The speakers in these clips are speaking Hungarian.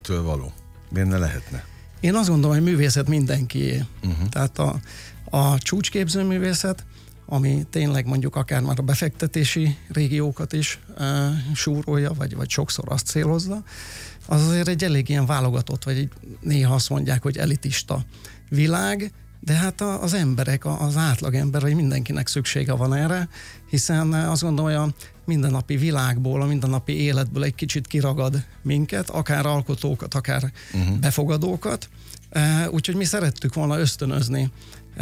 Től való. Miért ne lehetne? Én azt gondolom, hogy művészet mindenkié. Tehát a csúcsképző művészet, ami tényleg mondjuk akár már a befektetési régiókat is súrolja, vagy sokszor azt célozza, az azért egy elég ilyen válogatott, vagy néha azt mondják, hogy elitista világ, de hát az emberek, az átlagember, vagy mindenkinek szüksége van erre, hiszen azt gondolom, hogy a mindennapi világból, a mindennapi életből egy kicsit kiragad minket, akár alkotókat, akár befogadókat. Úgyhogy mi szerettük volna ösztönözni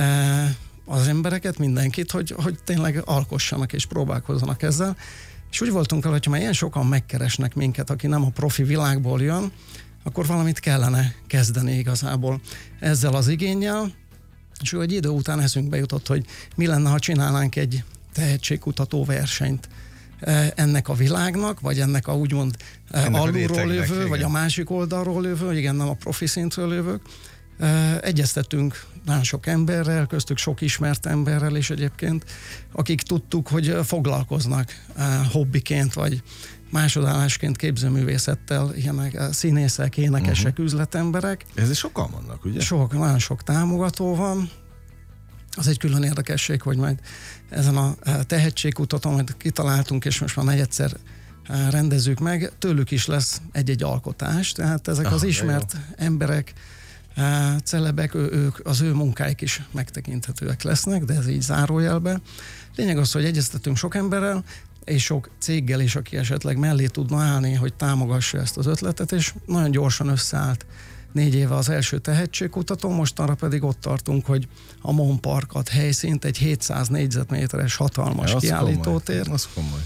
az embereket, mindenkit, hogy tényleg alkossanak és próbálkozzanak ezzel. És úgy voltunk vele, hogyha már ilyen sokan megkeresnek minket, aki nem a profi világból jön, akkor valamit kellene kezdeni igazából ezzel az igénnyel. És egy idő után eszünkbe jutott, hogy mi lenne, ha csinálnánk egy tehetségkutató versenyt ennek a világnak, vagy ennek a úgymond alulról jövő, vagy a másik oldalról jövő, igen, nem a profi szintről jövők. Egyeztettünk nagyon sok emberrel, köztük sok ismert emberrel is egyébként, akik tudtuk, hogy foglalkoznak hobbiként, vagy másodállásként képzőművészettel, ilyenek színészek, énekesek, üzletemberek. Ez sokan vannak, ugye? Nagyon sok támogató van. Az egy külön érdekesség, hogy majd ezen a tehetségkutatón majd kitaláltunk, és most már negyedszer rendezzük meg, tőlük is lesz egy-egy alkotás, tehát ezek az ismert emberek, celebek, ők, az ő munkáik is megtekinthetőek lesznek, de ez így zárójelbe. Lényeg az, hogy egyeztetünk sok emberrel, és sok céggel is, aki esetleg mellé tudna állni, hogy támogassa ezt az ötletet, és nagyon gyorsan összeállt 4 éve az első tehetségkutató, mostanra pedig ott tartunk, hogy a Mon Parkat helyszínt egy 700 négyzetméteres hatalmas kiállítótér. Az komoly.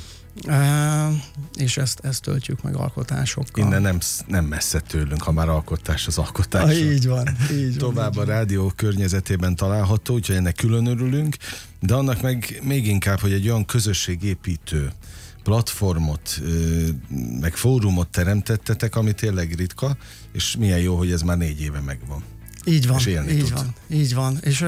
És ezt töltjük meg alkotásokkal. Innen nem messze tőlünk, ha már alkotás az alkotás. Így van. Tovább a rádió környezetében található, úgyhogy ennek külön örülünk, de annak meg még inkább, hogy egy olyan közösségépítő platformot, meg fórumot teremtettetek, ami tényleg ritka, és milyen jó, hogy ez már 4 éve megvan. Így van, így van. És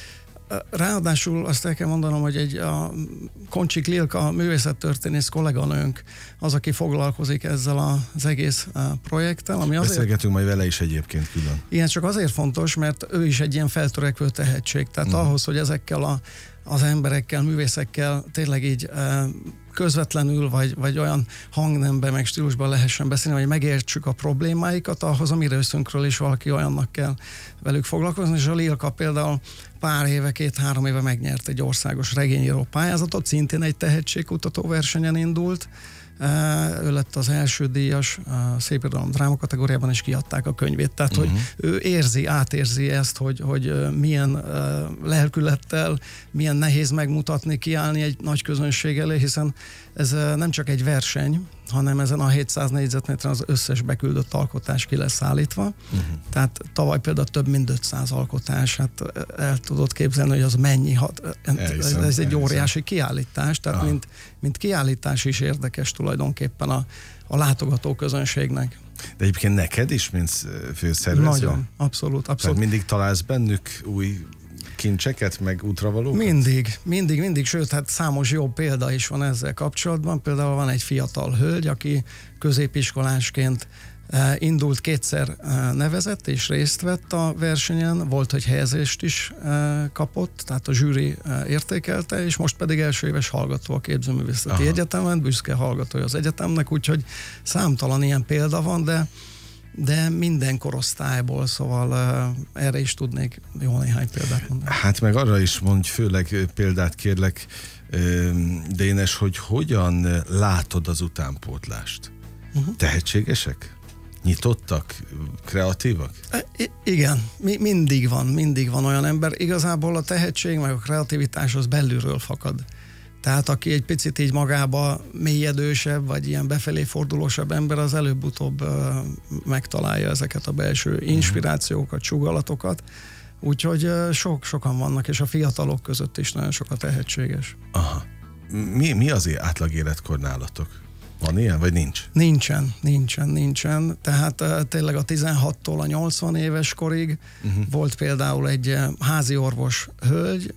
ráadásul azt el kell mondanom, hogy a Koncsik Lilka művészettörténész kolléganőnk az, aki foglalkozik ezzel az egész projekttel. Ami azért... Beszélgetünk majd vele is egyébként külön. Igen, csak azért fontos, mert ő is egy ilyen feltörekvő tehetség. Tehát ahhoz, hogy ezekkel az emberekkel, művészekkel tényleg így közvetlenül, vagy olyan hangnemben, meg stílusban lehessen beszélni, hogy megértsük a problémáikat, ahhoz a mi részünkről is valaki olyannak kell velük foglalkozni, és a Lilka például pár éve, 2-3 éve megnyert egy országos regényíró pályázatot, szintén egy tehetségkutató versenyen indult. Ő lett az első díjas a szépirodalom dráma kategóriában, és kiadták a könyvét. Tehát, hogy ő átérzi ezt, hogy milyen lelkülettel, milyen nehéz megmutatni, kiállni egy nagy közönség elé, hiszen ez nem csak egy verseny, hanem ezen a 700 négyzetméteren az összes beküldött alkotás ki lesz állítva. Tehát tavaly például több mint 500 alkotás, hát el tudod képzelni, hogy az mennyi ez egy óriási kiállítás, tehát mint kiállítás is érdekes tulajdonképpen a látogató közönségnek. De egyébként neked is, mint főszervező? Nagyon, abszolút. Tehát mindig találsz bennük új kincseket, meg útravalókat? Mindig, sőt, hát számos jó példa is van ezzel kapcsolatban. Például van egy fiatal hölgy, aki középiskolásként indult, 2-szer nevezett és részt vett a versenyen, volt, hogy helyezést is kapott, tehát a zsűri értékelte, és most pedig első éves hallgató a Képzőművészeti Egyetemen, büszke hallgatója az egyetemnek, úgyhogy számtalan ilyen példa van, de minden korosztályból, szóval erre is tudnék jó néhány példát mondani. Hát meg arra is mondj főleg példát, kérlek, Dénes, hogy hogyan látod az utánpótlást? Tehetségesek? Nyitottak? Kreatívak? Igen, mindig van olyan ember. Igazából a tehetség meg a kreativitás az belülről fakad. Tehát aki egy picit így magába mélyedősebb, vagy ilyen befelé fordulósabb ember, az előbb-utóbb megtalálja ezeket a belső inspirációkat, sugallatokat. Úgyhogy sokan vannak, és a fiatalok között is nagyon sok a tehetséges. Aha. Mi az átlag életkor nálatok? Van ilyen, vagy nincs? Nincsen. Tehát tényleg a 16-tól a 80 éves korig volt például egy házi orvos hölgy,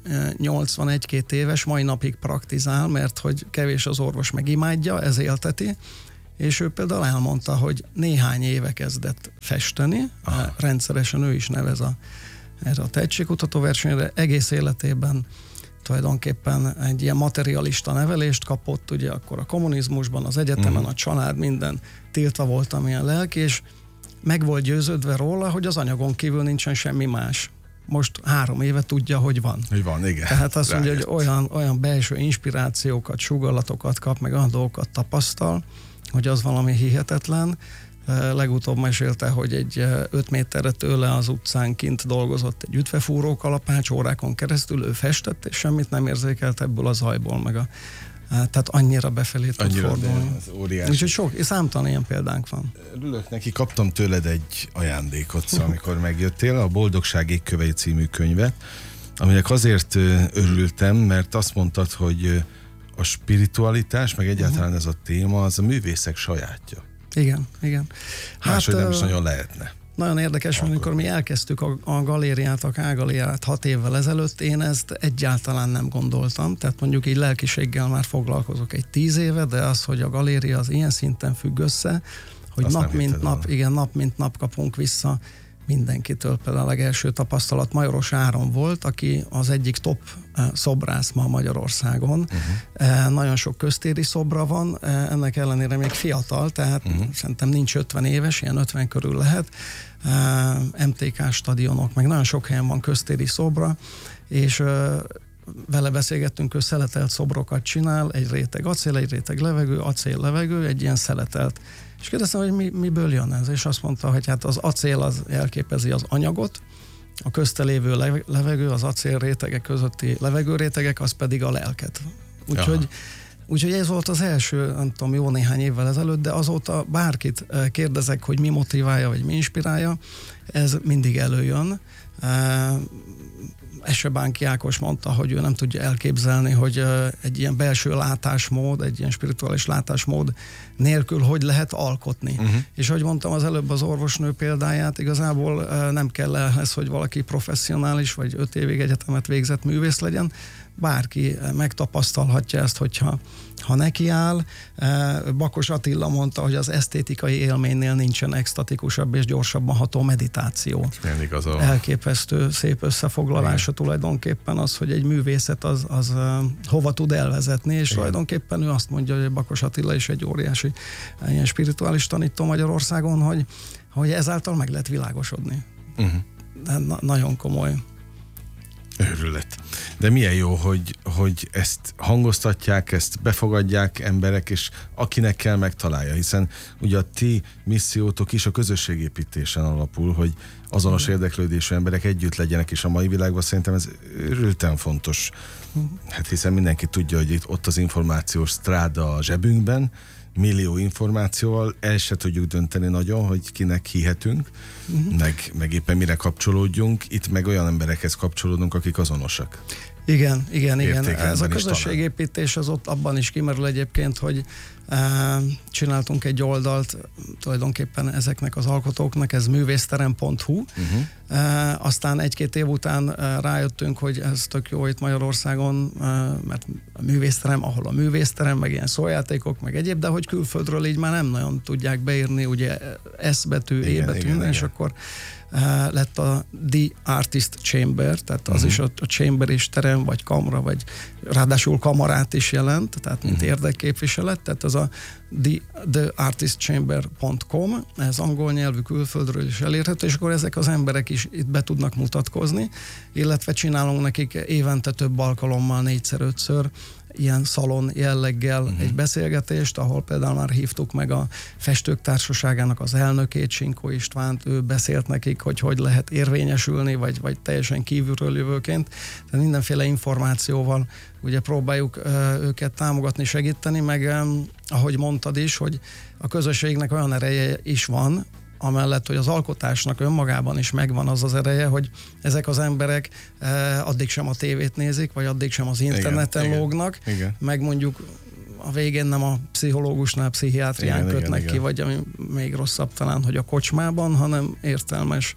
81-2 éves, mai napig praktizál, mert hogy kevés az orvos, meg imádja, ez élteti, és ő például elmondta, hogy néhány éve kezdett festeni, rendszeresen ő is nevez erre a tehetségkutató versenyre, egész életében tulajdonképpen egy ilyen materialista nevelést kapott, ugye akkor a kommunizmusban, az egyetemen, a család, minden tiltva volt, amilyen lelki, és meg volt győződve róla, hogy az anyagon kívül nincsen semmi más. Most 3 éve tudja, hogy van. Hogy van, igen. Tehát azt mondja, hogy olyan belső inspirációkat, sugallatokat kap, meg olyan dolgokat tapasztal, hogy az valami hihetetlen. Legutóbb mesélte, hogy egy 5 méterre tőle az utcán kint dolgozott egy ütvefúró kalapács, órákon keresztül ő festett, és semmit nem érzékelt ebből a zajból, tehát annyira befelé tud fordulni. Úgyhogy számtalan ilyen példánk van. Örülök neki, kaptam tőled egy ajándékot, amikor megjöttél, a Boldogság égkövei című könyvet, aminek azért örültem, mert azt mondtad, hogy a spiritualitás, meg egyáltalán ez a téma, az a művészek sajátja. Igen. Máshogy nem is nagyon lehetne. Nagyon érdekes, mert amikor mi elkezdtük a galériát, a K-galériát 6 évvel ezelőtt, én ezt egyáltalán nem gondoltam, tehát mondjuk így lelkiséggel már foglalkozok egy 10 éve, de az, hogy a galéria az ilyen szinten függ össze, hogy nap mint nap kapunk vissza mindenkitől. Például a legelső tapasztalat Majoros Áron volt, aki az egyik top szobrász ma Magyarországon. Nagyon sok köztéri szobra van, ennek ellenére még fiatal, tehát szerintem nincs 50 éves, ilyen 50 körül lehet. MTK stadionok, meg nagyon sok helyen van köztéri szobra, és vele beszélgettünk, ő szeletelt szobrokat csinál, egy réteg acél, egy réteg levegő, acél, levegő, egy ilyen szeletelt. És kérdeztem, hogy miből jön ez, és azt mondta, hogy hát az acél az elképezi az anyagot, a közte lévő levegő, az acél rétegek közötti levegőrétegek, az pedig a lelket. Úgyhogy ez volt az első, nem tudom, jó néhány évvel ezelőtt, de azóta bárkit kérdezek, hogy mi motiválja, vagy mi inspirálja, ez mindig előjön. Esebánki Ákos mondta, hogy ő nem tudja elképzelni, hogy egy ilyen belső látásmód, egy ilyen spirituális látásmód nélkül hogy lehet alkotni. És ahogy mondtam az előbb az orvosnő példáját, igazából nem kell ehhez, hogy valaki professzionális, vagy 5 évig egyetemet végzett művész legyen. Bárki megtapasztalhatja ezt, hogyha nekiáll. Bakos Attila mondta, hogy az esztétikai élménynél nincsen extatikusabb és gyorsabban ható meditáció. Elképesztő szép összefoglalása tulajdonképpen az, hogy egy művészet az hova tud elvezetni, és tulajdonképpen ő azt mondja, hogy Bakos Attila is egy óriási ilyen spirituális tanító Magyarországon, hogy ezáltal meg lehet világosodni. De nagyon komoly. Őrület. De milyen jó, hogy ezt hangoztatják, ezt befogadják emberek, és akinek kell, megtalálja, hiszen ugye a ti missziótok is a közösségépítésen alapul, hogy azonos érdeklődésű emberek együtt legyenek, és a mai világban szerintem ez őrülten fontos. Hát hiszen mindenki tudja, hogy ott az információs stráda a zsebünkben, millió információval, el se tudjuk dönteni nagyon, hogy kinek hihetünk, meg éppen mire kapcsolódjunk. Itt meg olyan emberekhez kapcsolódunk, akik azonosak. Igen. Ez a közösségépítés az ott abban is kimerül egyébként, hogy csináltunk egy oldalt tulajdonképpen ezeknek az alkotóknak, ez művészterem.hu. Aztán 1-2 év után rájöttünk, hogy ez tök jó itt Magyarországon, mert a művészterem, ahol a művészterem, meg ilyen szójátékok, meg egyéb, de hogy külföldről így már nem nagyon tudják beírni, ugye S betű, E betű, és akkor lett a The Artist Chamber, tehát az is a chamber és terem, vagy kamra, vagy ráadásul kamarát is jelent, tehát mint érdekképviselet, tehát az a theartistchamber.com, ez angol nyelvű, külföldről is elérhető, és akkor ezek az emberek is itt be tudnak mutatkozni, illetve csinálunk nekik évente több alkalommal, 4-5-ször ilyen szalon jelleggel egy beszélgetést, ahol például már hívtuk meg a Festők Társaságának az elnökét, Sinkó Istvánt, ő beszélt nekik, hogy lehet érvényesülni, vagy teljesen kívülről jövőként. Tehát mindenféle információval ugye próbáljuk őket támogatni, segíteni, meg ahogy mondtad is, hogy a közösségnek olyan ereje is van, amellett, hogy az alkotásnak önmagában is megvan az az ereje, hogy ezek az emberek addig sem a tévét nézik, vagy addig sem az interneten lógnak, meg mondjuk a végén nem a pszichológusnál, pszichiátrián kötnek ki, vagy ami még rosszabb talán, hogy a kocsmában, hanem értelmes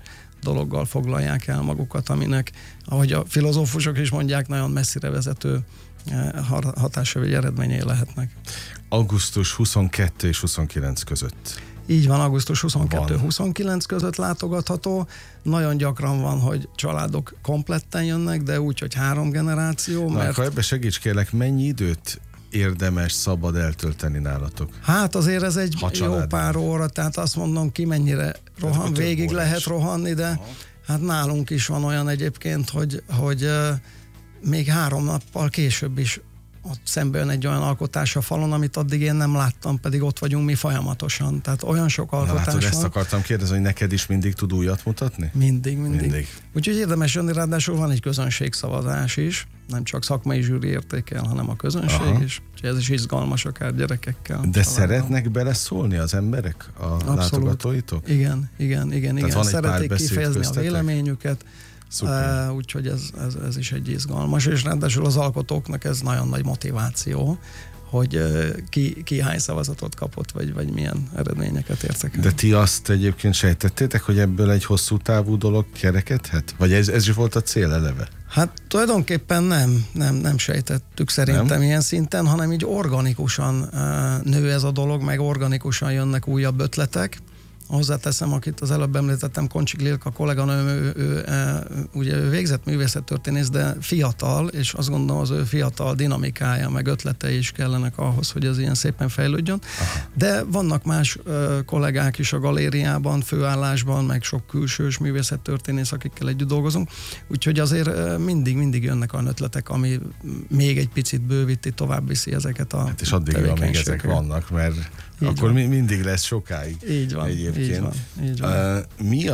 dologgal foglalják el magukat, aminek, ahogy a filozófusok is mondják, nagyon messzire vezető hatása vagy eredményei lehetnek. Augusztus 22 és 29 között. Így van, augusztus 22-29 között látogatható. Nagyon gyakran van, hogy családok kompletten jönnek, de úgy, hogy 3 generáció. Na, akkor ebbe segíts kérlek, mennyi időt érdemes, szabad eltölteni nálatok? Hát azért ez egy jó pár óra, tehát azt mondom, ki mennyire rohan, végig lehet rohanni, de hát nálunk is van olyan egyébként, hogy még 3 nappal később is ott szembe jön egy olyan alkotás a falon, amit addig én nem láttam, pedig ott vagyunk mi folyamatosan. Tehát olyan sok alkotás van. Ezt akartam kérdezni, hogy neked is mindig tud újat mutatni? Mindig. Úgyhogy érdemes jönni, ráadásul van egy közönségszavazás is, nem csak szakmai zsűri értékel, hanem a közönség is. Úgyhogy ez is izgalmas akár gyerekekkel. De szeretnek beleszólni az emberek, a látogatóitok? Igen. Szeretik kifejezni a véleményüket. Úgyhogy ez is egy izgalmas, és ráadásul az alkotóknak ez nagyon nagy motiváció, hogy ki hány szavazatot kapott, vagy milyen eredményeket értek el. De ti azt egyébként sejtettétek, hogy ebből egy hosszú távú dolog kerekedhet? Vagy ez is volt a cél eleve? Hát tulajdonképpen nem sejtettük szerintem ilyen szinten, hanem így organikusan nő ez a dolog, meg organikusan jönnek újabb ötletek. Hozzáteszem, akit az előbb említettem, Koncsik Lilka kolléganőm, ő végzett művészettörténész, de fiatal, és azt gondolom, az ő fiatal dinamikája, meg ötletei is kellenek ahhoz, hogy ez ilyen szépen fejlődjön. Aha. De vannak más kollégák is a galériában, főállásban, meg sok külsős művészettörténész, akikkel együtt dolgozunk. Úgyhogy azért mindig jönnek olyan ötletek, ami még egy picit bővíti, tovább viszi ezeket a és addig, amíg ezek vannak, mert így akkor mindig lesz sokáig. Így van. Így van. Mi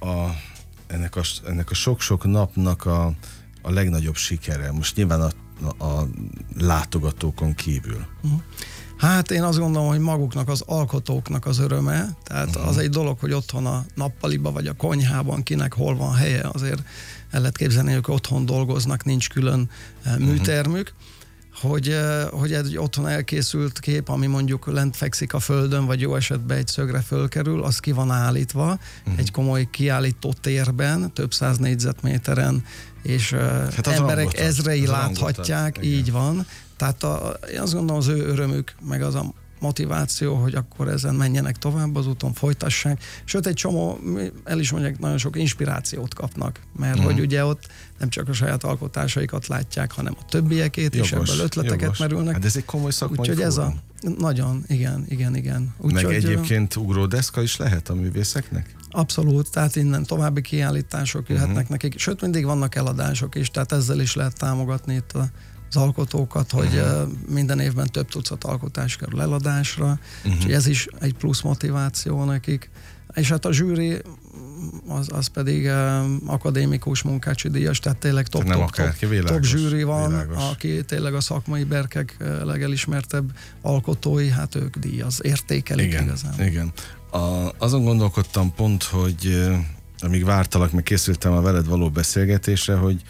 ennek a sok-sok napnak a legnagyobb sikere? Most nyilván a látogatókon kívül. Hát én azt gondolom, hogy maguknak, az alkotóknak az öröme. Tehát az egy dolog, hogy otthon a nappaliba vagy a konyhában kinek hol van helye, azért el lehet képzelni, hogy otthon dolgoznak, nincs külön műtermük. Hogy egy otthon elkészült kép, ami mondjuk lent fekszik a földön, vagy jó esetben egy szögre fölkerül, az ki van állítva egy komoly kiállító térben, több 100 négyzetméteren, és hát emberek ezrei láthatják, így van. Tehát én azt gondolom, az ő örömük, meg az a motiváció, hogy akkor ezen menjenek tovább az úton, folytassák. Sőt, egy csomó, el is mondják, nagyon sok inspirációt kapnak, mert hogy ugye ott nem csak a saját alkotásaikat látják, hanem a többiekét, és ebből ötleteket merülnek. Hát ez egy komoly szakmai fórum. Ez nagyon, igen. Meg egyébként ugródeszka is lehet a művészeknek? Abszolút, tehát innen további kiállítások jöhetnek nekik, sőt, mindig vannak eladások is, tehát ezzel is lehet támogatni itt az alkotókat, hogy minden évben több tucat alkotás kerül eladásra, úgyhogy ez is egy plusz motiváció nekik. És hát a zsűri az pedig akadémikus munkácsi díjas, tehát tényleg top zsűri van, aki tényleg a szakmai berkek legelismertebb alkotói, hát ők értékelik igazán. Igen. Azon gondolkodtam pont, hogy amíg vártalak, meg készültem a veled való beszélgetésre, hogy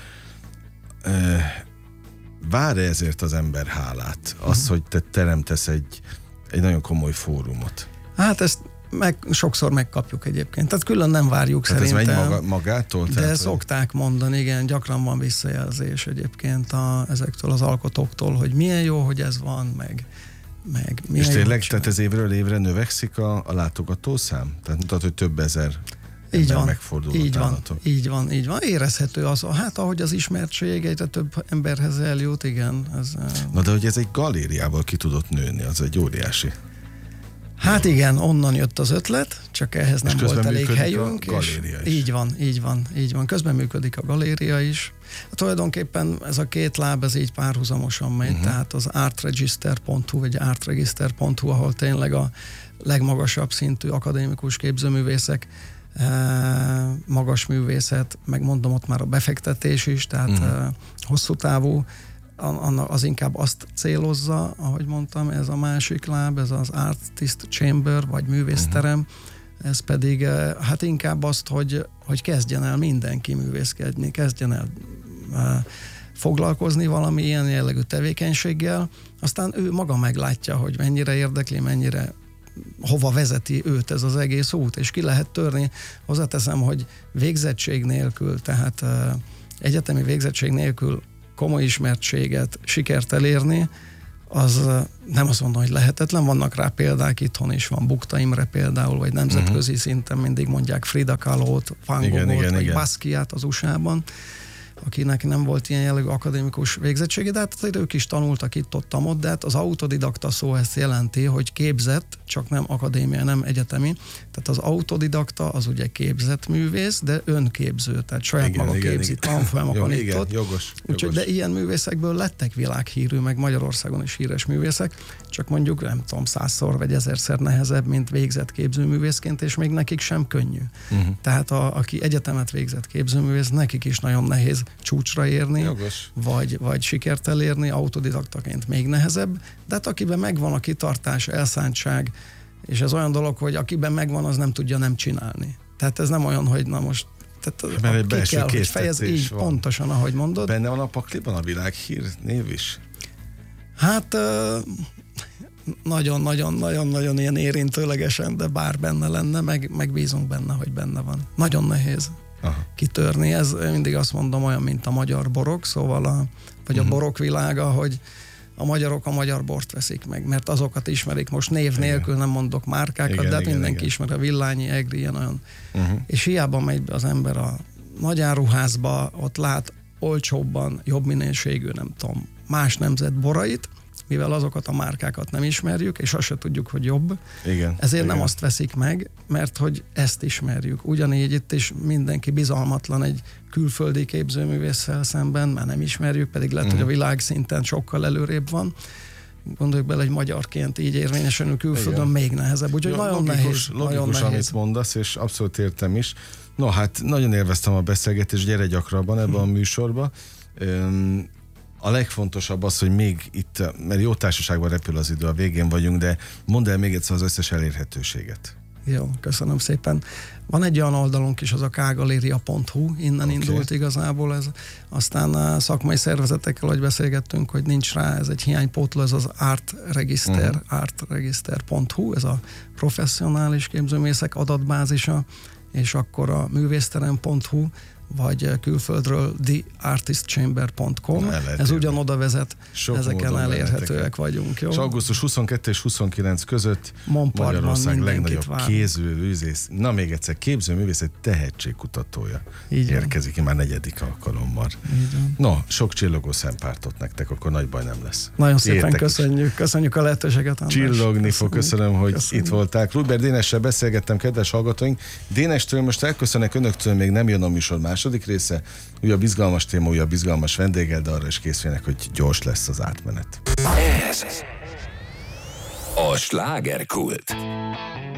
vár-e ezért az ember hálát? Az, hogy te teremtesz egy nagyon komoly fórumot. Hát ezt sokszor megkapjuk egyébként. Tehát külön nem várjuk tehát szerintem. Ez megy magától? De tehát, szokták mondani, igen, gyakran van visszajelzés egyébként ezektől az alkotóktól, hogy milyen jó, hogy ez van, meg és tényleg, tehát ez évről évre növekszik a látogatószám? Tehát mutat, hogy több ezer ember megfordul így van. Érezhető az, hát ahogy az ismertség egyre több emberhez eljut, igen. Na de hogy ez egy galériával ki tudott nőni, az egy óriási. Hát igen, onnan jött az ötlet, csak ehhez nem volt elég helyünk. Így van. Közben működik a galéria is. Tulajdonképpen ez a két láb, ez így párhuzamosan megy, tehát az artregister.hu vagy artregister.hu, ahol tényleg a legmagasabb szintű akadémikus képzőművészek, magas művészet, megmondom, ott már a befektetés is, tehát hosszú távú, az inkább azt célozza, ahogy mondtam, ez a másik láb, ez az Artist Chamber, vagy művészterem, ez pedig hát inkább azt, hogy kezdjen el mindenki művészkedni, kezdjen el foglalkozni valami ilyen jellegű tevékenységgel, aztán ő maga meglátja, hogy mennyire érdekli, mennyire hova vezeti őt ez az egész út, és ki lehet törni. Hozzáteszem, hogy végzettség nélkül, tehát egyetemi végzettség nélkül komoly ismertséget, sikert elérni, az nem azt mondom, hogy lehetetlen, vannak rá példák, itthon is van Bukta Imre például, vagy nemzetközi szinten mindig mondják Frida Kahlo-t, Van Goghot, vagy Basquiat az USA-ban, akinek nem volt ilyen jellegű akadémikus végzettsége, de hát ők is tanultak itt-ott, de hát az autodidakta szó ezt jelenti, hogy képzett, csak nem akadémia, nem egyetemi. Tehát az autodidakta az ugye képzett művész, de önképző, tehát saját maga képzi, tanfolyamokon itt-ott. Úgyhogy de ilyen művészekből lettek világhírű, meg Magyarországon is híres művészek, csak mondjuk nem tudom, 100-szor vagy 1000-szer nehezebb, mint végzett képzőművészként, és még nekik sem könnyű. Tehát aki egyetemet végzett képzőművész, nekik is nagyon nehéz csúcsra érni, vagy sikert elérni, autodidaktaként még nehezebb, de hát akiben megvan a kitartás, elszántság, és ez olyan dolog, hogy akiben megvan, az nem tudja nem csinálni. Tehát ez nem olyan, hogy na most mert egy belső kell, hogy fejez, így van. Pontosan, ahogy mondod. Benne van a pakliban a világhír név is? Hát nagyon-nagyon ilyen érintőlegesen, de bár benne lenne, meg bízunk benne, hogy benne van. Nagyon nehéz kitörni. Ez mindig azt mondom, olyan, mint a magyar borok, szóval vagy a borok világa, hogy a magyarok a magyar bort veszik meg, mert azokat ismerik. Most név nélkül nem mondok márkákat, de mindenki ismeri a Villányi, Egri, ilyen olyan. És hiába megy az ember a nagy áruházba, ott lát olcsóbban, jobb minőségű, nem tudom, más nemzet borait, mivel azokat a márkákat nem ismerjük, és azt se tudjuk, hogy jobb. Ezért nem azt veszik meg, mert hogy ezt ismerjük. Ugyanígy itt is mindenki bizalmatlan egy külföldi képzőművésszel szemben, mert nem ismerjük, pedig lehet, hogy a világszinten sokkal előrébb van. Gondoljuk bele, hogy magyarként így érvényesülni külföldön még nehezebb. Úgyhogy nagyon nehéz. Logikus, amit mondasz, és abszolút értem is. No, hát nagyon élveztem a beszélgetést, gyere gyakrabban ebbe a műsorba. A legfontosabb az, hogy még itt, mert jó társaságban repül az idő, a végén vagyunk, de mondd el még egyszer az összes elérhetőséget. Jó, köszönöm szépen. Van egy olyan oldalunk is, az a kgaleria.hu, innen indult igazából ez. Aztán a szakmai szervezetekkel, hogy beszélgettünk, hogy nincs rá, ez egy hiánypótló, ez az artregister, artregister.hu, ez a professzionális képzőművészek adatbázisa, és akkor a művészterem.hu, vagy külföldről theartistchamber.com. Ez ugyanoda vezet, ezeken elérhetőek vagyunk. Jó? És augusztus 22 és 29 között Magyarország legnagyobb képzőművész, na még egyszer, képzőművész egy tehetségkutatója érkezik ki már 4. alkalommal. No, sok csillogó szempártot nektek, akkor nagy baj nem lesz. Nagyon szépen köszönjük a lehetőséget, András. Csillogni fog, köszönöm, hogy itt voltál. Kluber Dénessel beszélgettem, kedves hallgatóink. Dénestől most elköszönök, önöktől még nem jön a műsor második része, újabb izgalmas téma, újabb izgalmas vendéggel, de arra is készülnek, hogy gyors lesz az átmenet. Ez a Slágerkult.